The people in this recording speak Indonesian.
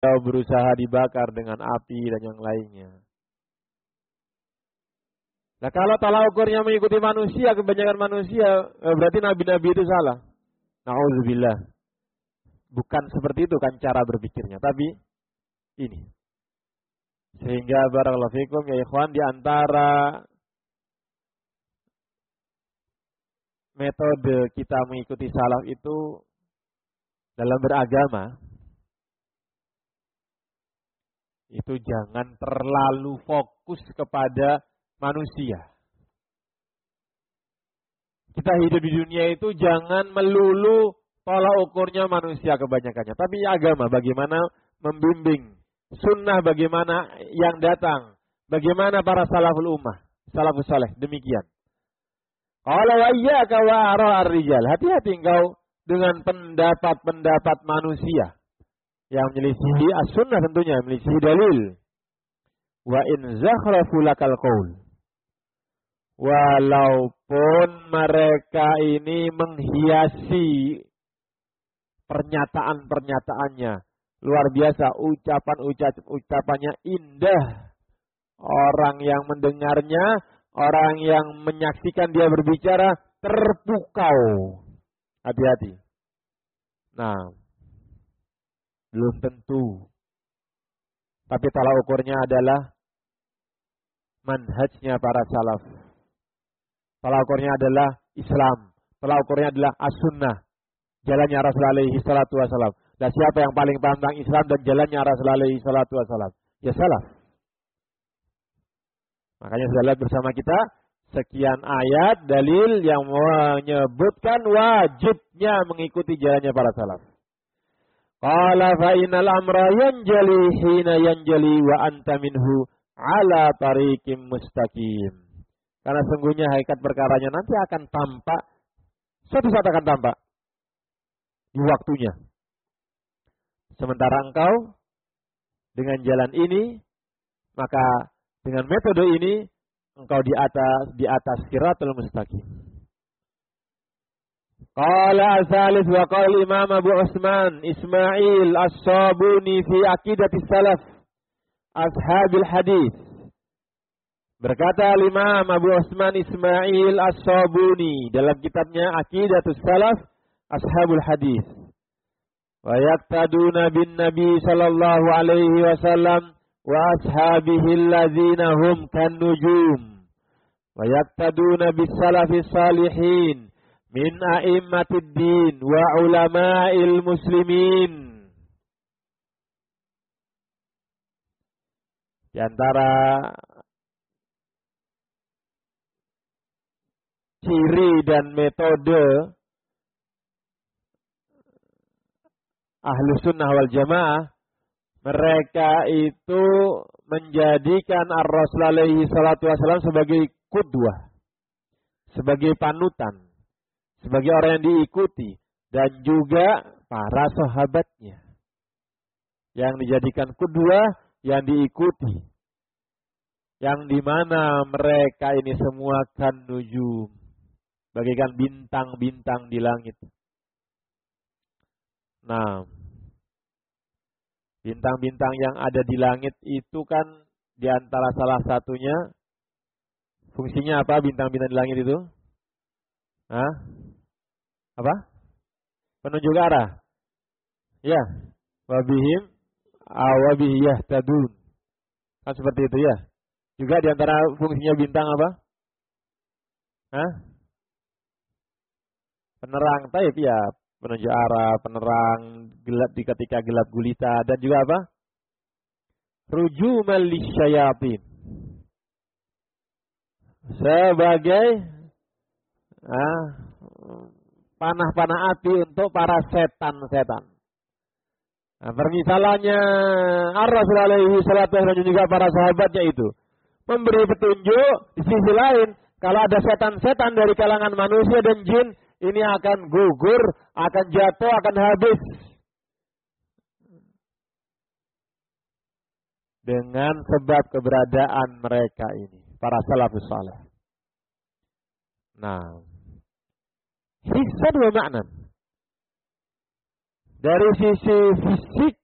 berusaha dibakar dengan api dan yang lainnya. Nah kalau tolak ukurnya mengikuti manusia, kebanyakan manusia, berarti nabi-nabi itu salah. Na'udzubillah. Bukan seperti itu kan cara berpikirnya, tapi ini. Sehingga barakallahu fikum ya ikhwan, di antara metode kita mengikuti salaf itu dalam beragama, itu jangan terlalu fokus kepada manusia. Kita hidup di dunia itu jangan melulu tolak ukurnya manusia kebanyakannya. Tapi agama bagaimana membimbing, sunnah bagaimana yang datang, bagaimana para salaful ummah, salafus saleh, demikian. Qala wa iyyaka wa ara ar-rijal. Hati-hati engkau dengan pendapat-pendapat manusia yang menyelisihi as-sunnah, tentunya menyelisihi dalil. Wa in zakhrafu lakal qaul. Walaupun mereka ini menghiasi pernyataan-pernyataannya luar biasa, ucapannya indah. Orang yang mendengarnya, orang yang menyaksikan dia berbicara terpukau. Hati-hati. Nah, belum tentu. Tapi tolak ukurnya adalah manhajnya para salaf. Tolak ukurnya adalah Islam. Tolak ukurnya adalah as-sunnah. Jalannya Rasulullah alaihi salatu wassalam. Dan siapa yang paling paham tentang Islam dan jalannya Rasulullah alaihi salatu wassalam? Ya salaf. Makanya sudah lihat bersama kita sekian ayat dalil yang menyebutkan wajibnya mengikuti jalannya para salaf. Qala fa innal amra yanjali hina yanjali wa anta minhu ala tariqim mustaqim. Karena sungguhnya hakikat perkaranya nanti akan tampak, suatu saat akan tampak di waktunya. Sementara engkau dengan jalan ini, maka dengan metode ini engkau di atas siratul mustaqim. Qala al-thalith wa qala Imam Abu Utsman Ismail As-Sabuni fi Aqidati Salaf Ashabil Hadis. Berkata Imam Abu Utsman Ismail As-Sabuni dalam kitabnya Aqidatus Salaf Ashabul Hadis. Wa yaqtaduna bin Nabi sallallahu alaihi wasallam wa ashabihi alladzina hum kan nujum. Wa yaqtaduna bis salafis salihin min a'immatid din wa ulama'il muslimin. Di antara ciri dan metode Ahlus Sunnah wal Jamaah, mereka itu menjadikan Ar-Rasul alaihi salatu wassalam sebagai qudwah, sebagai panutan, sebagai orang yang diikuti, dan juga para sahabatnya yang dijadikan qudwah, yang diikuti, yang dimana mereka ini semua kan nujum, bagaikan bintang-bintang di langit. Nah, bintang-bintang yang ada di langit itu kan di antara salah satunya fungsinya apa bintang-bintang di langit itu? Hah? Apa? Penunjuk arah. Ya, wabihim awabihi yahtadun. Kan seperti itu ya. Juga di antara fungsinya bintang apa? Hah? Penerang taib ya. Penunjuk arah, penerang gelap di ketika gelap gulita, dan juga apa? Rujuman lisyayatin. Sebagai panah-panah api untuk para setan-setan. Nah, permisalannya Ar-Rasul alaihi salatu wasallam juga para sahabatnya itu memberi petunjuk. Di sisi lain, kalau ada setan-setan dari kalangan manusia dan jin, ini akan gugur, akan jatuh, akan habis. Dengan sebab keberadaan mereka ini, para salafus saleh. Nah, hissan wa ma'nan. Dari sisi fisik